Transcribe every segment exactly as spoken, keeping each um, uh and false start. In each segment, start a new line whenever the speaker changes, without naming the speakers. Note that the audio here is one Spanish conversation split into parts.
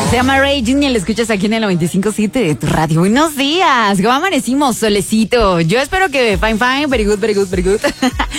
Se llama Ray Junior, lo escuchas aquí en el noventa y cinco punto siete de tu radio. Buenos días, ¿cómo amanecimos? Solecito. Yo espero que fine, fine, very good, very good, very good.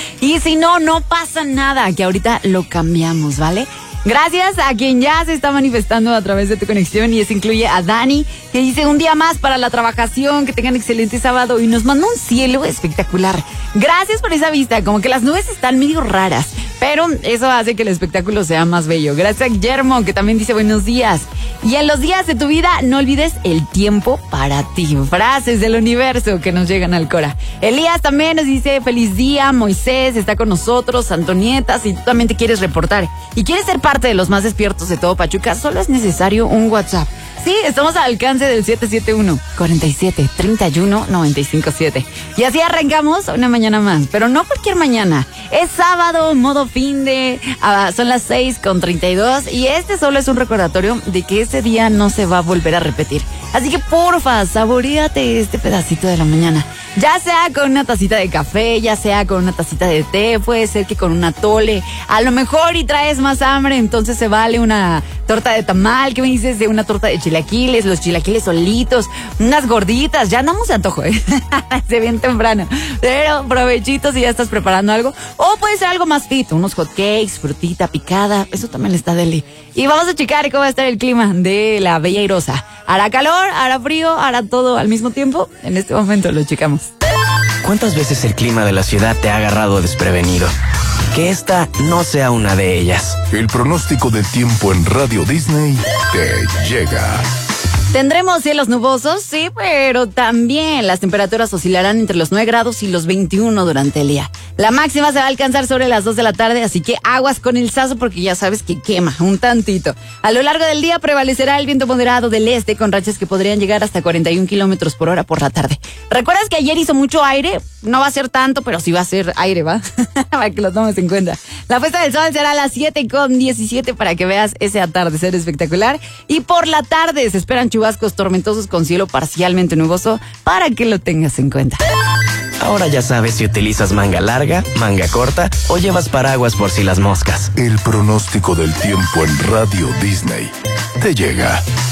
Y si no, no pasa nada, que ahorita lo cambiamos, ¿vale? Gracias a quien ya se está manifestando a través de tu conexión, y eso incluye a Dani, que dice un día más para la trabajación, que tengan excelente sábado, y nos manda un cielo espectacular. Gracias por esa vista, como que las nubes están medio raras, pero eso hace que el espectáculo sea más bello. Gracias a Guillermo, que también dice buenos días. Y en los días de tu vida, no olvides el tiempo para ti. Frases del universo que nos llegan al cora. Elías también nos dice feliz día. Moisés está con nosotros. Antonieta, si tú también te quieres reportar y quieres ser parte de los más despiertos de todo Pachuca, solo es necesario un WhatsApp. Sí, estamos al alcance del siete siete uno, cuatro siete, tres uno, nueve cinco siete. Y así arrancamos una mañana más, pero no cualquier mañana. Es sábado, modo fin de... Uh, son las seis con treinta y dos y este solo es un recordatorio de que ese día no se va a volver a repetir. Así que porfa, saboreate este pedacito de la mañana. Ya sea con una tacita de café, ya sea con una tacita de té, puede ser que con una tole. A lo mejor y traes más hambre, entonces se vale una torta de tamal. ¿Qué me dices de una torta de chilaquiles? Los chilaquiles solitos, unas gorditas. Ya andamos de antojo, ¿eh? Se bien temprano. Pero provechito si ya estás preparando algo. O puede ser algo más fit, unos hot cakes, frutita picada. Eso también está deli. Y vamos a checar cómo va a estar el clima de la Bella Airosa. ¿Hará calor? ¿Hará frío? ¿Hará todo al mismo tiempo? En este momento lo checamos.
¿Cuántas veces el clima de la ciudad te ha agarrado desprevenido? Que esta no sea una de ellas.
El pronóstico del tiempo en Radio Disney te llega.
Tendremos cielos nubosos, sí, pero también las temperaturas oscilarán entre los nueve grados y los veintiuno durante el día. La máxima se va a alcanzar sobre las dos de la tarde, así que aguas con el sazo porque ya sabes que quema un tantito. A lo largo del día prevalecerá el viento moderado del este con rachas que podrían llegar hasta cuarenta y un kilómetros por hora por la tarde. ¿Recuerdas que ayer hizo mucho aire? No va a ser tanto, pero sí va a ser aire, ¿va? Para que lo tomes en cuenta. La puesta del sol será a las siete con diecisiete para que veas ese atardecer espectacular. Y por la tarde se esperan chubascos tormentosos con cielo parcialmente nuboso para que lo tengas en cuenta.
Ahora ya sabes si utilizas manga larga, manga corta o llevas paraguas por si las moscas.
El pronóstico del tiempo en Radio Disney te llega.